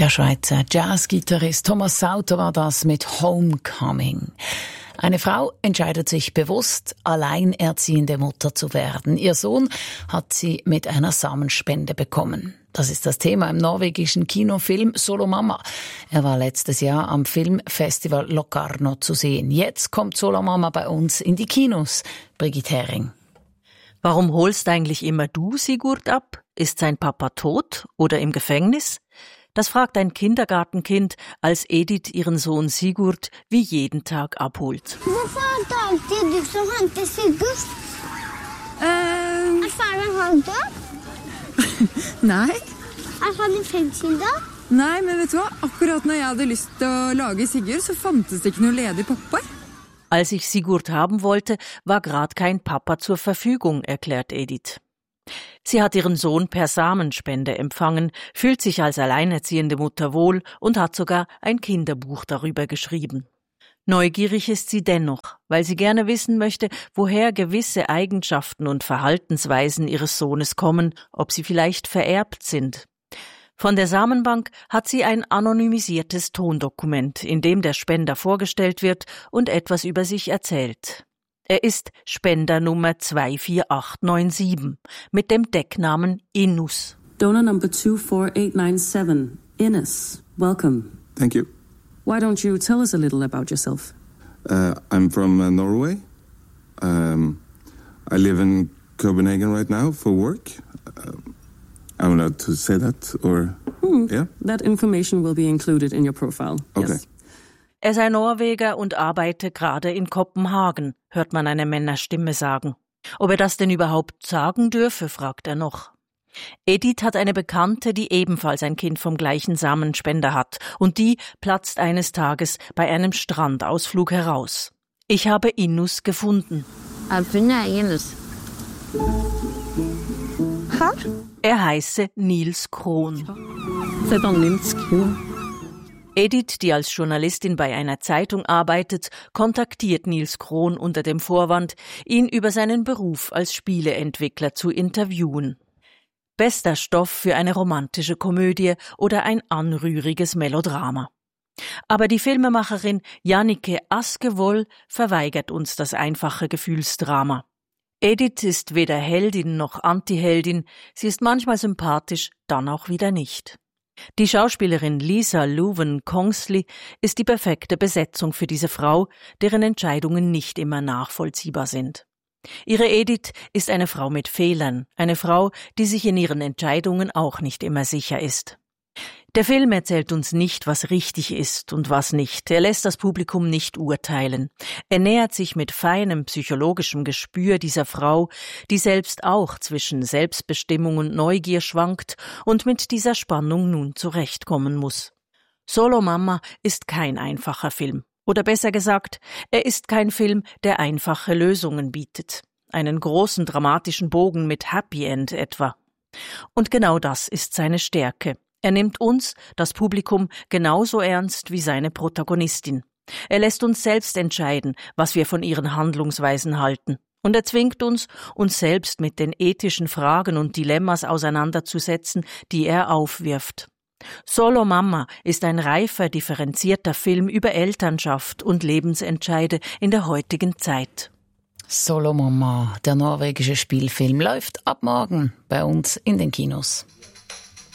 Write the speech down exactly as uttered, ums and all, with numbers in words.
Der Schweizer Jazzgitarrist Thomas Sauter war das mit Homecoming. Eine Frau entscheidet sich bewusst, alleinerziehende Mutter zu werden. Ihr Sohn hat sie mit einer Samenspende bekommen. Das ist das Thema im norwegischen Kinofilm Solo Mama. Er war letztes Jahr am Filmfestival Locarno zu sehen. Jetzt kommt Solo Mama bei uns in die Kinos. Brigitte Hering. Warum holst eigentlich immer du Sigurd ab? Ist sein Papa tot oder im Gefängnis? Das fragt ein Kindergartenkind, als Edith ihren Sohn Sigurd wie jeden Tag abholt. Hvorfor er det alltid du som henter Sigurd? Uh, Er faren han død? nei. Er han i fengsel da? Nei, men vet du hva? Akkurat når jeg hadde lyst til å lage Sigurd, så fantes det ikke noe ledig pappa. Als ich Sigurd haben wollte, war grad kein Papa zur Verfügung, erklärt Edith. Sie hat ihren Sohn per Samenspende empfangen, fühlt sich als alleinerziehende Mutter wohl und hat sogar ein Kinderbuch darüber geschrieben. Neugierig ist sie dennoch, weil sie gerne wissen möchte, woher gewisse Eigenschaften und Verhaltensweisen ihres Sohnes kommen, ob sie vielleicht vererbt sind. Von der Samenbank hat sie ein anonymisiertes Tondokument, in dem der Spender vorgestellt wird und etwas über sich erzählt. Er ist Spender Nummer zwei vier acht neun sieben mit dem Decknamen Inus. Donor number two four eight nine seven, Inus. Welcome. Thank you. Why don't you tell us a little about yourself? Uh, I'm from uh, Norway. Um, I live in Copenhagen right now for work. Uh, I'm allowed to say that, or Hmm. yeah? That information will be included in your profile. Okay. Yes. Er sei Norweger und arbeite gerade in Kopenhagen, hört man eine Männerstimme sagen. Ob er das denn überhaupt sagen dürfe, fragt er noch. Edith hat eine Bekannte, die ebenfalls ein Kind vom gleichen Samenspender hat, und die platzt eines Tages bei einem Strandausflug heraus. Ich habe Inus gefunden. Er heiße Nils Krohn. Edith, die als Journalistin bei einer Zeitung arbeitet, kontaktiert Nils Krohn unter dem Vorwand, ihn über seinen Beruf als Spieleentwickler zu interviewen. Bester Stoff für eine romantische Komödie oder ein anrühriges Melodrama. Aber die Filmemacherin Jannike Askevold verweigert uns das einfache Gefühlsdrama. Edith ist weder Heldin noch Antiheldin, sie ist manchmal sympathisch, dann auch wieder nicht. Die Schauspielerin Lisa Loven-Kongsley ist die perfekte Besetzung für diese Frau, deren Entscheidungen nicht immer nachvollziehbar sind. Ihre Edith ist eine Frau mit Fehlern, eine Frau, die sich in ihren Entscheidungen auch nicht immer sicher ist. Der Film erzählt uns nicht, was richtig ist und was nicht. Er lässt das Publikum nicht urteilen. Er nähert sich mit feinem psychologischem Gespür dieser Frau, die selbst auch zwischen Selbstbestimmung und Neugier schwankt und mit dieser Spannung nun zurechtkommen muss. Solo Mama ist kein einfacher Film. Oder besser gesagt, er ist kein Film, der einfache Lösungen bietet. Einen großen dramatischen Bogen mit Happy End etwa. Und genau das ist seine Stärke. Er nimmt uns, das Publikum, genauso ernst wie seine Protagonistin. Er lässt uns selbst entscheiden, was wir von ihren Handlungsweisen halten. Und er zwingt uns, uns selbst mit den ethischen Fragen und Dilemmas auseinanderzusetzen, die er aufwirft. Solo Mama ist ein reifer, differenzierter Film über Elternschaft und Lebensentscheide in der heutigen Zeit. Solo Mama, der norwegische Spielfilm, läuft ab morgen bei uns in den Kinos.